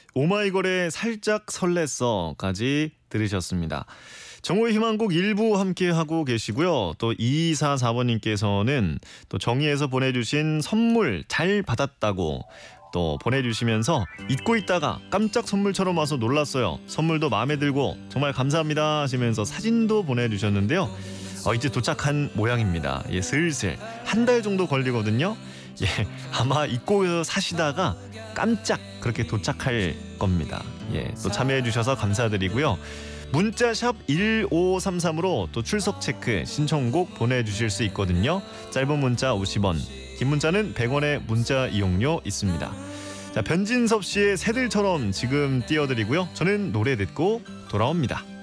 오마이걸의 살짝 설렜어까지 들으셨습니다. 정오의 희망곡 일부 함께하고 계시고요. 또 2244번님께서는 또 정의에서 보내주신 선물 잘 받았다고 또 보내주시면서 잊고 있다가 깜짝 선물처럼 와서 놀랐어요. 선물도 마음에 들고 정말 감사합니다 하시면서 사진도 보내주셨는데요. 이제 도착한 모양입니다. 예, 슬슬 한 달 정도 걸리거든요. 예, 아마 잊고 사시다가 깜짝 그렇게 도착할 겁니다. 예, 또 참여해 주셔서 감사드리고요. 문자샵 1533으로 또 출석 체크 신청곡 보내주실 수 있거든요. 짧은 문자 50원, 긴 문자는 100원의 문자 이용료 있습니다. 자, 변진섭 씨의 새들처럼 지금 띄워드리고요. 저는 노래 듣고 돌아옵니다.